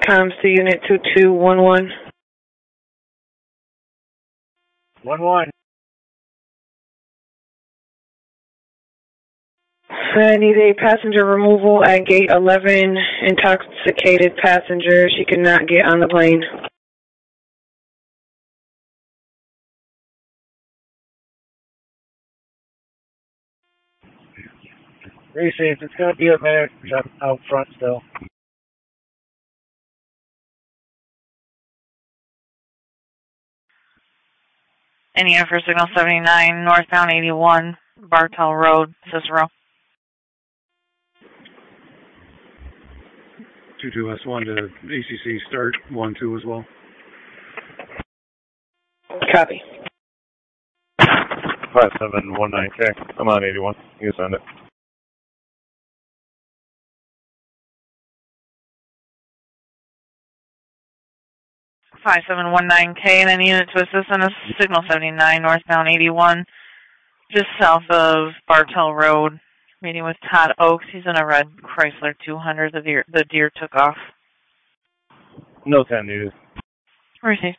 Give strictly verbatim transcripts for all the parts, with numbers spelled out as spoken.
comms to unit two two one one. one one. I need a passenger removal at gate eleven. Intoxicated passenger. She could not get on the plane. Very safe. It's going to be a minute out front still. Indiana for Signal seventy-nine, northbound eighty-one, Bartell Road, Cicero. two two S one to A C C start one two as well. Copy. five seven one nine K. I'm on eighty-one. You can send it. five seven one nine K and any unit to assist on a Signal seventy-nine, northbound eighty-one, just south of Bartell Road. Meeting with Todd Oaks. He's in a red Chrysler two hundred. The deer, the deer took off. No ten news. Received.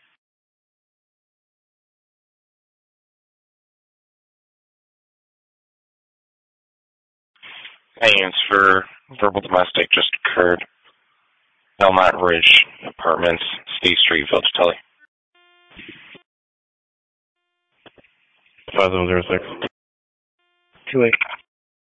Payments for verbal domestic just occurred. Belmont Ridge Apartments, State Street, Village Tully. five seven zero six. two eight.